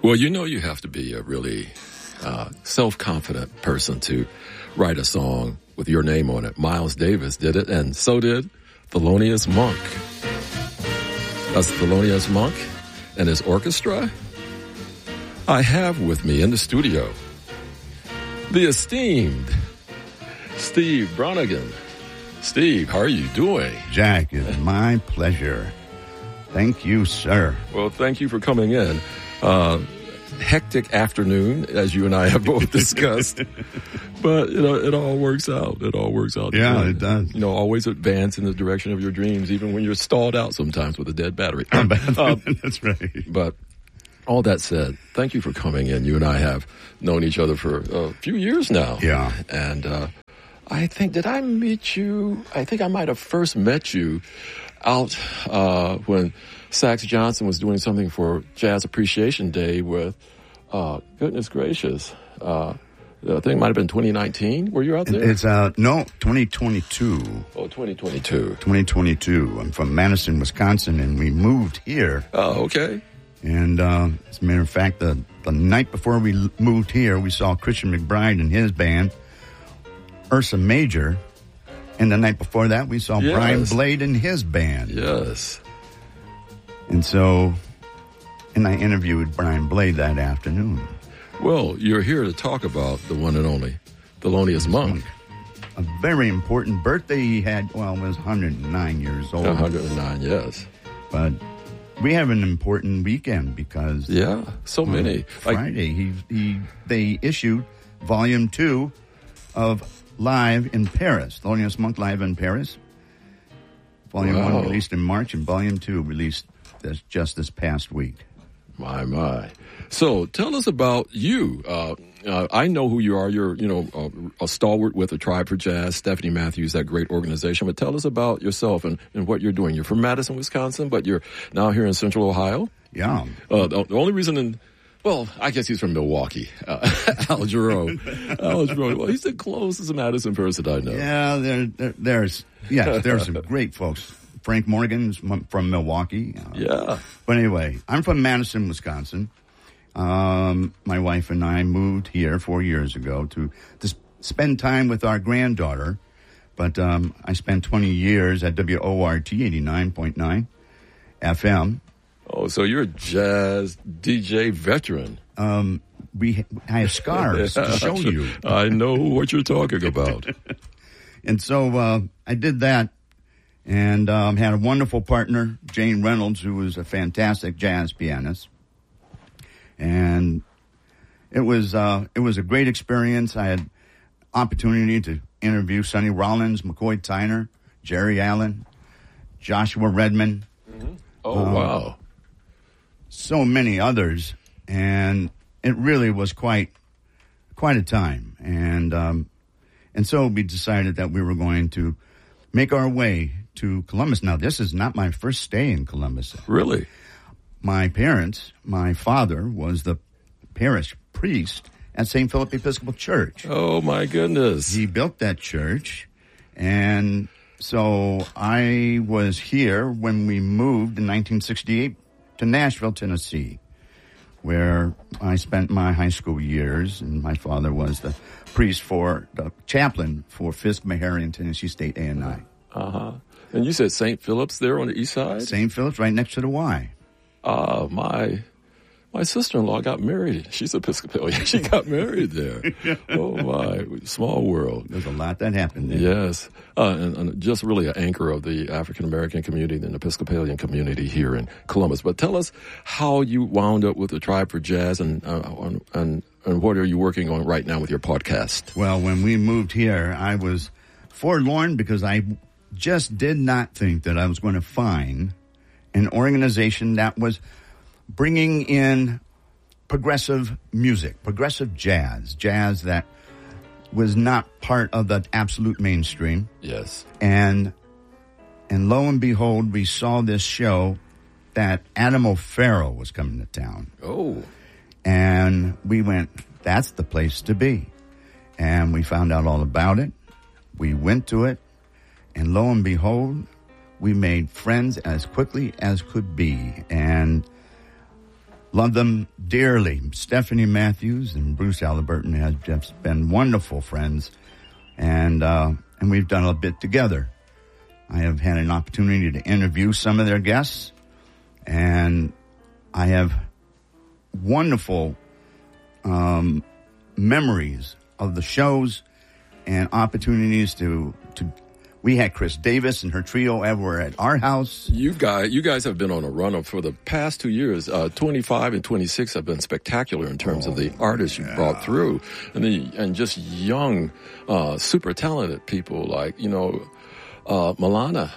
Well, you know you have to be a really self-confident person to write a song with your name on it. Miles Davis did it, and so did Thelonious Monk. That's Thelonious Monk and his orchestra. I have with me in the studio the esteemed Steve Bronigan. Steve, how are you doing? Jack, it's my pleasure. Thank you, sir. Well, thank you for coming in. Hectic afternoon, as you and I have both discussed. But, it all works out. It all works out. Yeah, it does. Always advance in the direction of your dreams, even when you're stalled out sometimes with a dead battery. That's right. But all that said, thank you for coming in. You and I have known each other for a few years now. Yeah. And I think, did I meet you? I think I might have first met you out when Sax Johnson was doing something for Jazz Appreciation Day with, goodness gracious, I think it might have been 2019. Were you out there? It's, no, 2022. Oh, 2022. 2022. I'm from Madison, Wisconsin, and we moved here. Oh, okay. And as a matter of fact, the night before we moved here, we saw Christian McBride and his band, Ursa Major. And the night before that, we saw Brian Blade and his band. Yes. And I interviewed Brian Blade that afternoon. Well, you're here to talk about the one and only Thelonious Monk. A very important birthday he had, was 109 years old. 109, yes. But we have an important weekend because... Yeah, so many. Friday, they issued Volume 2 of Live in Paris. Thelonious Monk Live in Paris. Volume 1 released in March, and Volume 2 released just this past week. My. So tell us about you. I know who you are. You're, a stalwart with a Tribe for Jazz, Stephanie Matthews, that great organization. But tell us about yourself and what you're doing. You're from Madison, Wisconsin, but you're now here in Central Ohio. Yeah. The only reason I guess he's from Milwaukee. Al Jarreau. Well, he's the closest Madison person I know. Yeah, there's some great folks. Frank Morgan's from Milwaukee. Yeah. But anyway, I'm from Madison, Wisconsin. My wife and I moved here 4 years ago to spend time with our granddaughter. But I spent 20 years at WORT 89.9 FM. Oh, so you're a jazz DJ veteran. I have scars to show you. I know what you're talking about. And so I did that and had a wonderful partner, Jane Reynolds, who was a fantastic jazz pianist. And it was a great experience. I had opportunity to interview Sonny Rollins, McCoy Tyner, Jerry Allen, Joshua Redman. Mm-hmm. Oh, wow. So many others, and it really was quite a time. And so we decided that we were going to make our way to Columbus. Now, this is not my first stay in Columbus. Really? My father was the parish priest at St. Philip Episcopal Church. Oh, my goodness. He built that church, and so I was here when we moved in 1968 to Nashville, Tennessee, where I spent my high school years, and my father was the chaplain for Fisk, Meharry, and Tennessee State A&I. Uh-huh. And you said St. Philip's there on the east side? St. Philip's, right next to the Y. My sister-in-law got married. She's Episcopalian. She got married there. Oh, my. Small world. There's a lot that happened there. Yes. And just really an anchor of the African-American community and Episcopalian community here in Columbus. But tell us how you wound up with the Tribe for Jazz and what are you working on right now with your podcast? Well, when we moved here, I was forlorn because I just did not think that I was going to find an organization that was bringing in progressive music, progressive jazz that was not part of the absolute mainstream. Yes. And lo and behold, we saw this show that Adam O'Farrell was coming to town. Oh. And we went, that's the place to be. And we found out all about it. We went to it. And lo and behold, we made friends as quickly as could be. And Love them dearly. Stephanie Matthews and Bruce Halliburton have just been wonderful friends, and we've done a bit together. I have had an opportunity to interview some of their guests, and I have wonderful memories of the shows and opportunities to. We had Chris Davis and her trio ever at our house. You guys have been on a run for the past 2 years. 25 and 26 have been spectacular in terms of the artists you brought through, and just young, super talented people like Milena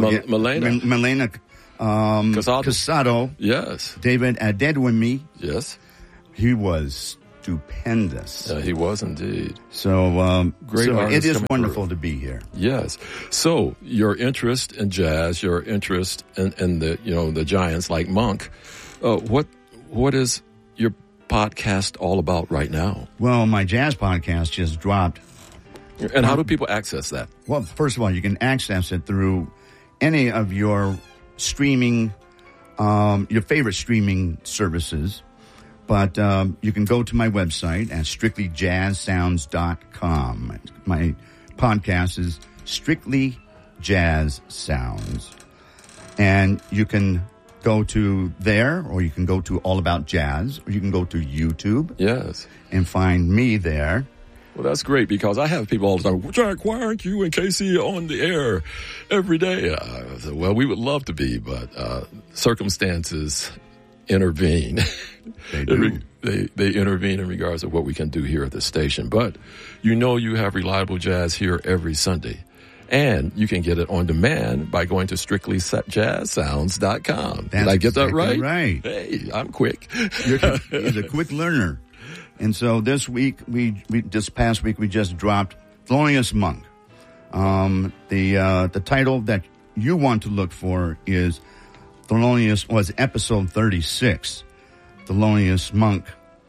Casado. Yes. David Adedwumi. Yes. He was stupendous. He was indeed. So, great. So it is wonderful to be here. Yes. So your interest in jazz, your interest in the giants like Monk. What is your podcast all about right now? Well, my jazz podcast just dropped. And how do people access that? Well, first of all, you can access it through any of your streaming, your favorite streaming services. But you can go to my website at strictlyjazzsounds.com. My podcast is Strictly Jazz Sounds. And you can go to there, or you can go to All About Jazz, or you can go to YouTube. Yes. And find me there. Well, that's great, because I have people all the time, well, Jack, why aren't you and Casey on the air every day? I said, well, we would love to be, but circumstances intervene. They do. They intervene in regards to what we can do here at the station. But you have reliable jazz here every Sunday. And you can get it on demand by going to strictlyjazzsounds.com. Did I get that right? Right. Hey, I'm quick. He's a quick learner. And so this past week, we just dropped Thelonious Monk. The title that you want to look for is Thelonious was episode 36. Thelonious Monk.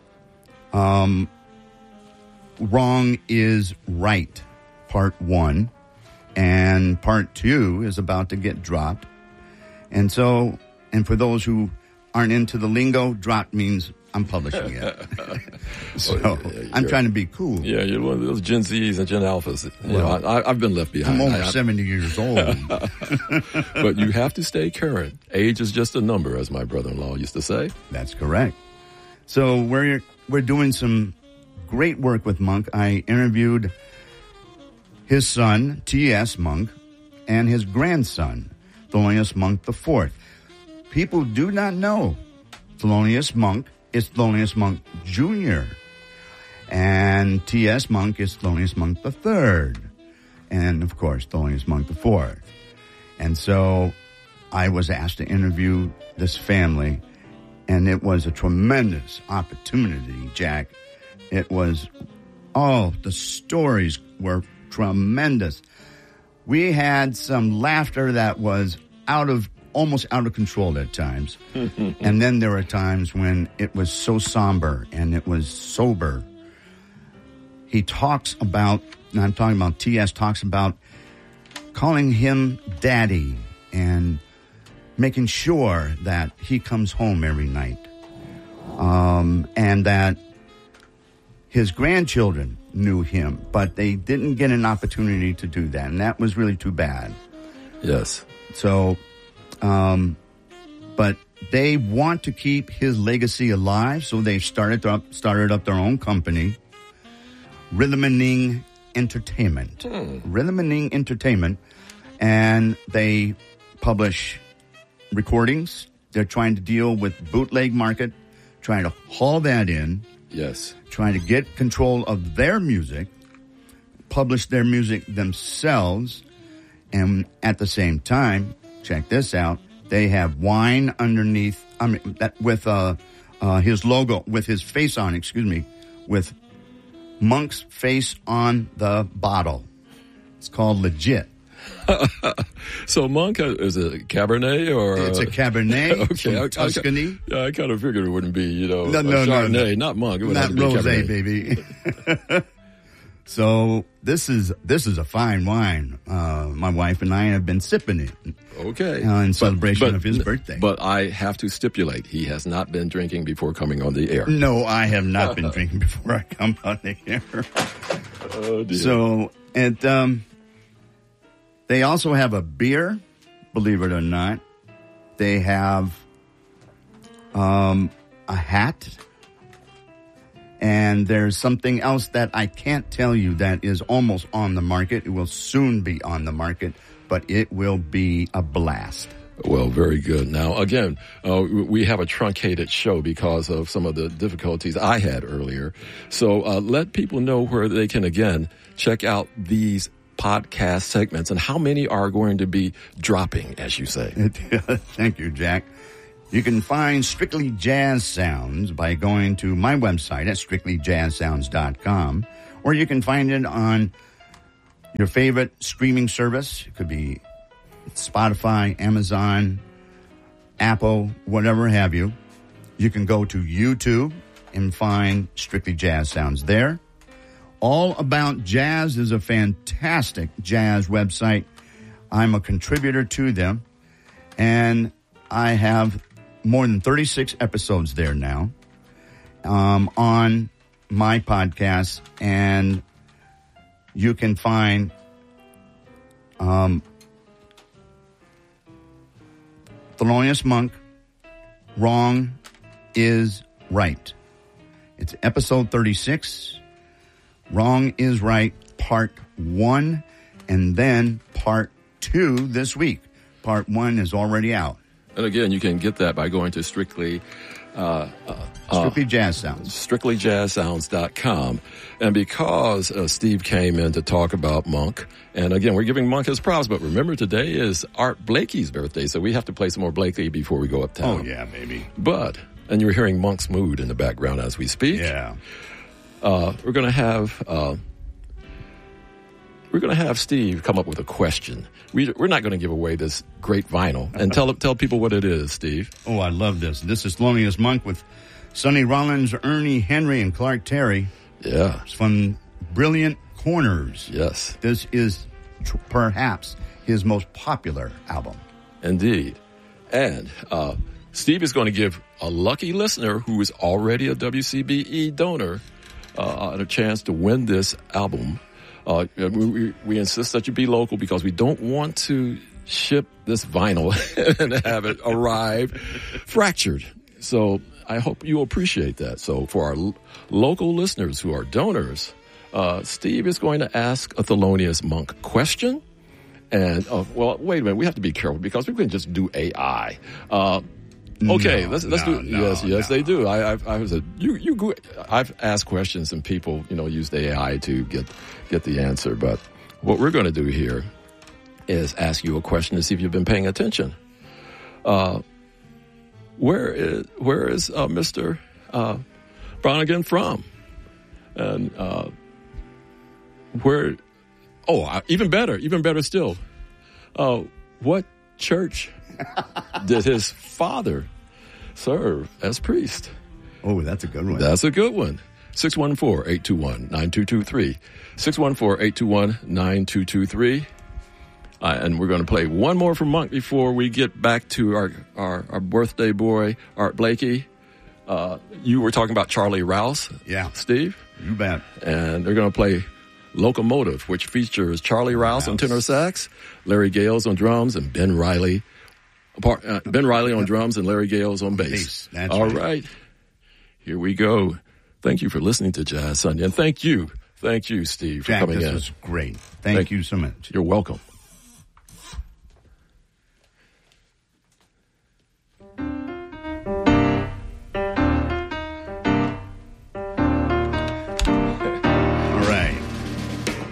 Wrong is Right, part 1. And part 2 is about to get dropped. And for those who aren't into the lingo, drop means I'm publishing it. I'm trying to be cool. Yeah, you're one of those Gen Zs and Gen Alphas. I've been left behind. I'm over 70 years old. But you have to stay current. Age is just a number, as my brother-in-law used to say. That's correct. So we're doing some great work with Monk. I interviewed his son, T.S. Monk, and his grandson, Thelonious Monk IV. People do not know Thelonious Monk is Thelonious Monk Jr., and T.S. Monk is Thelonious Monk III, and, of course, Thelonious Monk IV. And so I was asked to interview this family, and it was a tremendous opportunity, Jack. It was, the stories were tremendous. We had some laughter that was almost out of control at times. And then there were times when it was so somber and it was sober. He talks about, and I'm talking about T.S. talks about calling him daddy and making sure that he comes home every night. And that his grandchildren knew him, but they didn't get an opportunity to do that. And that was really too bad. Yes. So, but they want to keep his legacy alive, so they started up their own company, Rhythm and Ning Entertainment. Rhythm and Ning Entertainment, and they publish recordings. They're trying to deal with bootleg market, trying to haul that in. Yes. Trying to get control of their music, publish their music themselves, and at the same time, check this out, they have wine underneath, with his logo, with his face on, with Monk's face on the bottle. It's called Legit. So Monk is a Cabernet or it's a Cabernet okay, from Tuscany. I kind of figured it wouldn't be, no, Chardonnay, not Monk. It would not have to be rosé, Cabernet. baby. So this is a fine wine. My wife and I have been sipping it. Okay. In celebration of his birthday. But I have to stipulate, he has not been drinking before coming on the air. No, I have not been drinking before I come on the air. Oh, dear. So, and they also have a beer, believe it or not. They have a hat. And there's something else that I can't tell you that is almost on the market. It will soon be on the market, but it will be a blast. Well, very good. Now, again, we have a truncated show because of some of the difficulties I had earlier. So let people know where they can, again, check out these podcast segments and how many are going to be dropping, as you say. Thank you, Jack. You can find Strictly Jazz Sounds by going to my website at strictlyjazzsounds.com, or you can find it on your favorite streaming service. It could be Spotify, Amazon, Apple, whatever have you. You can go to YouTube and find Strictly Jazz Sounds there. All About Jazz is a fantastic jazz website. I'm a contributor to them, and I have more than 36 episodes there now on my podcast, and you can find Thelonious Monk, Wrong is Right. It's episode 36, Wrong is Right, part 1, and then part 2 this week. Part 1 is already out. And again, you can get that by going to Strictly Jazz Sounds. StrictlyJazzSounds.com. And because Steve came in to talk about Monk, and again, we're giving Monk his props, but remember today is Art Blakey's birthday, so we have to play some more Blakey before we go uptown. Oh, yeah, baby. And you're hearing Monk's mood in the background as we speak. Yeah. We're going to have Steve come up with a question. We're not going to give away this great vinyl. And tell people what it is, Steve. Oh, I love this. This is Thelonious Monk with Sonny Rollins, Ernie Henry, and Clark Terry. Yeah. It's from Brilliant Corners. Yes. This is perhaps his most popular album. Indeed. And Steve is going to give a lucky listener who is already a WCBE donor a chance to win this album. We insist that you be local because we don't want to ship this vinyl and have it arrive fractured. So I hope you appreciate that. So for our local listeners who are donors, Steve is going to ask a Thelonious Monk question. And, well, wait a minute. We have to be careful because we couldn't just do AI. Okay, let's do it. Yes, they do. I've asked questions and people, used AI to get the answer. But what we're going to do here is ask you a question to see if you've been paying attention. Where is Mr. Bronigan from? And where? Oh, even better still. What church did his father serve as priest? Oh, that's a good one. That's a good one. 614-821-9223. 614-821-9223. And we're going to play one more from Monk before we get back to our birthday boy, Art Blakey. You were talking about Charlie Rouse. Yeah. Steve? You bet. And they're going to play Locomotive, which features Charlie Rouse on tenor sax, Larry Gales on drums, and Ben Riley on drums and Larry Gales on bass. That's All right. Here we go. Thank you for listening to Jazz Sunday. And thank you, Steve, for coming in. This was great. Thank you so much. You're welcome.